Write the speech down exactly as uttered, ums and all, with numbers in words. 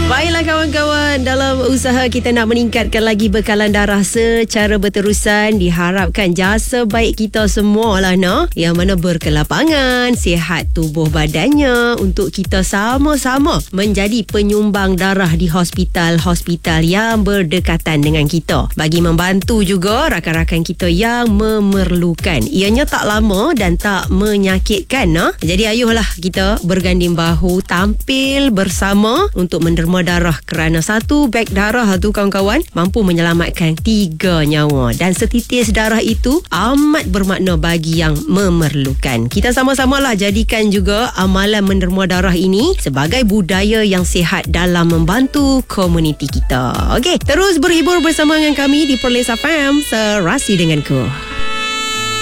Baiklah kawan-kawan, dalam usaha kita nak meningkatkan lagi bekalan darah secara berterusan, diharapkan jasa baik kita semua lah, no? Yang mana berkelapangan, sihat tubuh badannya untuk kita sama-sama menjadi penyumbang darah di hospital-hospital yang berdekatan dengan kita. Bagi membantu juga rakan-rakan kita yang memerlukan. Ianya tak lama dan tak menyakitkan, no? Jadi ayuhlah kita berganding bahu, tampil bersama untuk menderma darah, kerana satu beg darah tu kawan-kawan mampu menyelamatkan tiga nyawa, dan setitis darah itu amat bermakna bagi yang memerlukan. Kita sama-samalah jadikan juga amalan menderma darah ini sebagai budaya yang sihat dalam membantu komuniti kita. Okey, terus berhibur bersama dengan kami di Perlis F M, Serasi Denganku.